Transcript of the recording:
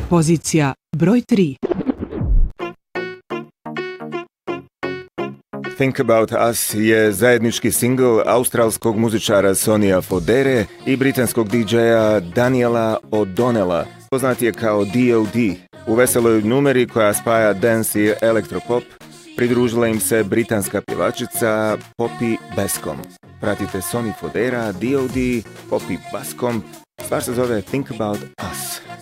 Pozicija broj 3. Think About Us je zajednički singl australskog muzičara Sonya Fodere i britanskog DJ-a Daniela O'Donnella, poznat je kao D.O.D. U veseloj numeri koja spaja dance i elektropop, pridružila im se britanska pjevačica Poppy Bascom. Pratite Sonny Fodera, D.O.D, Poppy Bascom. Stvar se zove Think About Us.